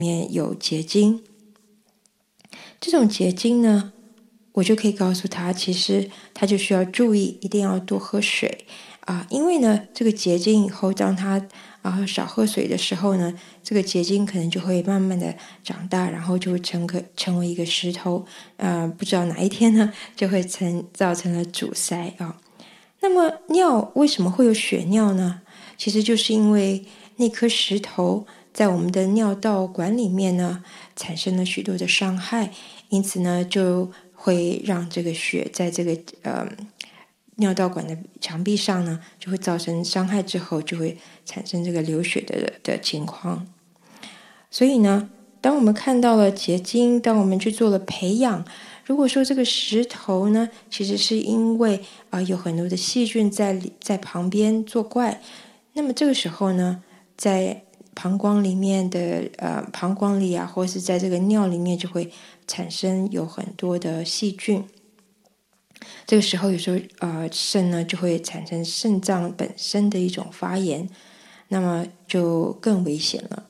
面有结晶。这种结晶呢，我就可以告诉他，其实他就需要注意，一定要多喝水因为呢，这个结晶以后，当他少喝水的时候呢，这个结晶可能就会慢慢的长大，然后就会成为一个石头，不知道哪一天呢，就会造成了阻塞那么尿为什么会有血尿呢？其实就是因为那颗石头在我们的尿道管里面呢，产生了许多的伤害，因此呢，就会让这个血在这个尿道管的墙壁上呢，就会造成伤害，之后就会产生这个流血的情况。所以呢，当我们看到了结晶，当我们去做了培养，如果说这个石头呢，其实是因为有很多的细菌在旁边作怪，那么这个时候呢，在膀胱里面的膀胱里或是在这个尿里面就会产生有很多的细菌。这个时候有时候肾呢就会产生肾脏本身的一种发炎，那么就更危险了。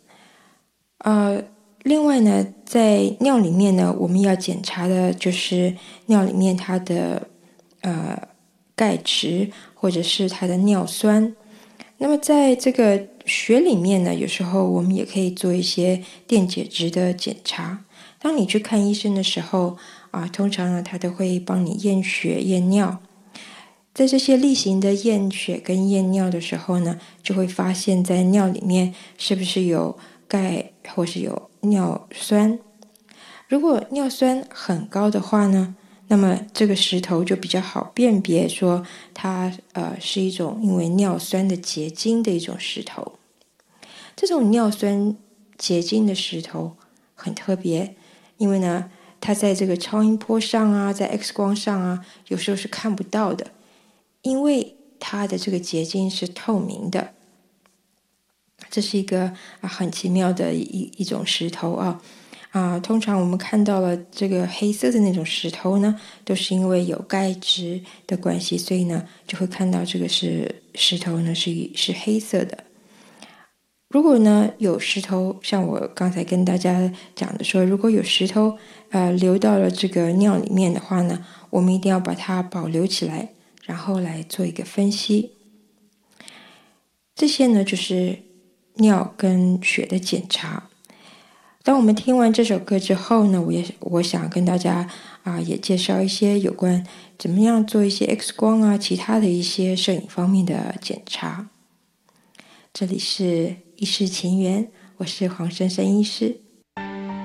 另外呢，在尿里面呢，我们要检查的就是尿里面它的钙质或者是它的尿酸。那么在这个血里面呢，有时候我们也可以做一些电解质的检查。当你去看医生的时候通常呢，他都会帮你验血验尿。在这些例行的验血跟验尿的时候呢，就会发现在尿里面是不是有钙或是有尿酸。如果尿酸很高的话呢，那么这个石头就比较好辨别说它是一种因为尿酸的结晶的一种石头。这种尿酸结晶的石头很特别，因为呢它在这个超音波上在 X 光上有时候是看不到的，因为它的这个结晶是透明的。这是一个很奇妙的一种石头通常我们看到了这个黑色的那种石头呢，都是因为有钙质的关系，所以呢就会看到这个石头呢是黑色的。如果呢有石头，像我刚才跟大家讲的说，如果有石头流到了这个尿里面的话呢，我们一定要把它保留起来，然后来做一个分析。这些呢就是尿跟血的检查。当我们听完这首歌之后呢，我想跟大家也介绍一些有关怎么样做一些 X 光其他的一些摄影方面的检查。这里是医师情缘，我是黄珊珊医师。